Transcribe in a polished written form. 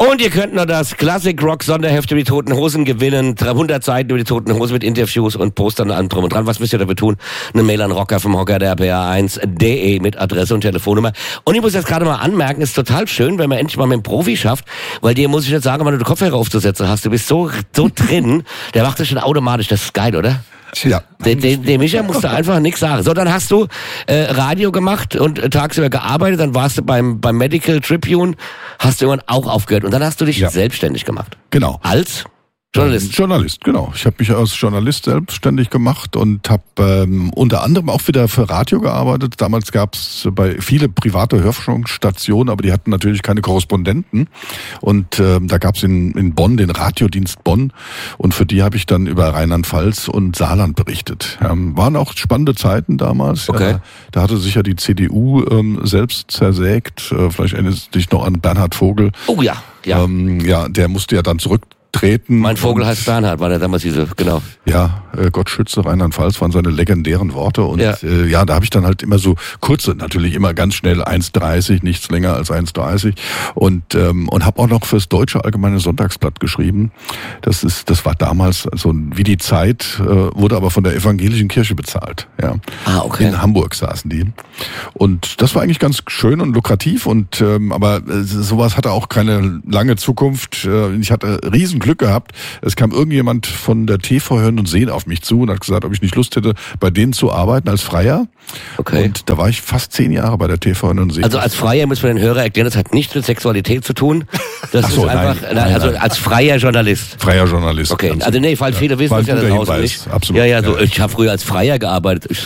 Und ihr könnt noch das Classic Rock Sonderheft über die Toten Hosen gewinnen. 100 Seiten über die Toten Hosen mit Interviews und Postern und allem drum und dran. Was müsst ihr dafür tun? Eine Mail an rocker vom Hocker der RPR1.de mit Adresse und Telefonnummer. Und ich muss jetzt gerade mal anmerken, ist total schön, wenn man endlich mal mit dem Profi schafft, weil dir muss ich jetzt sagen, wenn du die Kopfhörer aufzusetzen hast, du bist so drin, der macht das schon automatisch. Das ist geil, oder? Ja. Dem Micha musst du einfach nichts sagen. So, dann hast du Radio gemacht und tagsüber gearbeitet, dann warst du beim Medical Tribune, hast du irgendwann auch aufgehört und dann hast du dich selbstständig gemacht. Genau. Als Journalist, genau. Ich habe mich als Journalist selbstständig gemacht und habe unter anderem auch wieder für Radio gearbeitet. Damals gab es bei viele private Hörfunkstationen, aber die hatten natürlich keine Korrespondenten. Und da gab es in Bonn den Radiodienst Bonn und für die habe ich dann über Rheinland-Pfalz und Saarland berichtet. Waren auch spannende Zeiten damals. Okay. Ja, da hatte sich ja die CDU selbst zersägt. Vielleicht erinnerst du dich noch an Bernhard Vogel. Oh ja. Der musste ja dann zurücktreten. Mein Vogel heißt Bernhard, war der damals genau. Ja, Gott schütze Rheinland-Pfalz waren seine legendären Worte und da habe ich dann halt immer so kurze, natürlich immer ganz schnell 1,30, nichts länger als 1,30 und habe auch noch fürs Deutsche Allgemeine Sonntagsblatt geschrieben. Das war damals so wie die Zeit, wurde aber von der evangelischen Kirche bezahlt. Ja. Ah, okay. In Hamburg saßen die und das war eigentlich ganz schön und lukrativ und aber sowas hatte auch keine lange Zukunft. Ich hatte riesen Glück gehabt. Es kam irgendjemand von der TV Hören und Sehen auf mich zu und hat gesagt, ob ich nicht Lust hätte, bei denen zu arbeiten als Freier. Okay. Und da war ich fast 10 Jahre bei der TV Hören und Sehen. Also als Freier müssen wir den Hörer erklären, das hat nichts mit Sexualität zu tun. Das ist einfach, nein. als freier Journalist. Freier Journalist. Okay, also weil viele wissen das ja da draußen nicht. Absolut. Ich habe früher als Freier gearbeitet.